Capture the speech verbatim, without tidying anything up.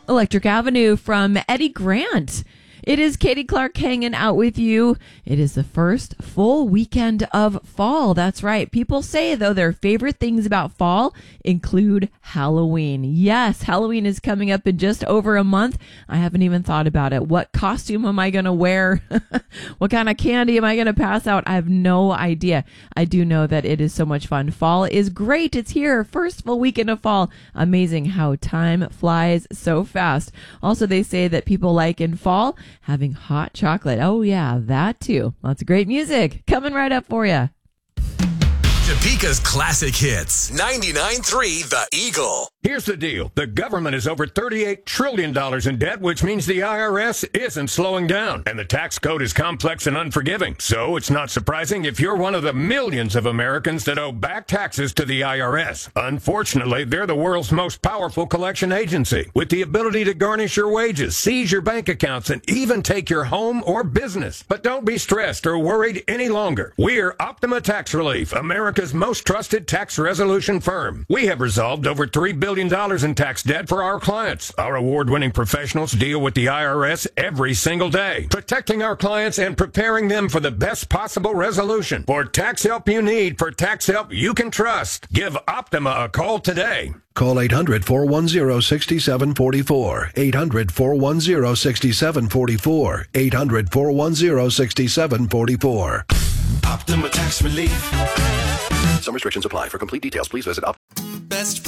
Electric Avenue from Eddie Grant. It is Katie Clark hanging out with you. It is the first full weekend of fall. That's right. People say, though, their favorite things about fall include Halloween. Yes, Halloween is coming up in just over a month. I haven't even thought about it. What costume am I going to wear? What kind of candy am I going to pass out? I have no idea. I do know that it is so much fun. Fall is great. It's here. First full weekend of fall. Amazing how time flies so fast. Also, they say that people like in fall having hot chocolate. Oh, yeah, that too. Lots of great music coming right up for you. Topeka's classic hits. ninety-nine point three The Eagle. Here's the deal. The government is over thirty-eight trillion dollars in debt, which means the I R S isn't slowing down. And the tax code is complex and unforgiving. So it's not surprising if you're one of the millions of Americans that owe back taxes to the I R S. Unfortunately, they're the world's most powerful collection agency, with the ability to garnish your wages, seize your bank accounts, and even take your home or business. But don't be stressed or worried any longer. We're Optima Tax Relief, America's most trusted tax resolution firm. We have resolved over three billion dollars in tax debt for our clients. Our award-winning professionals deal with the I R S every single day, protecting our clients and preparing them for the best possible resolution. For tax help you need, for tax help you can trust, give Optima a call today. Call eight hundred, four one zero, six seven four four. eight hundred, four one zero, six seven four four. eight hundred, four one zero, six seven four four. Optima Tax Relief. Some restrictions apply. For complete details, please visit Optima. Best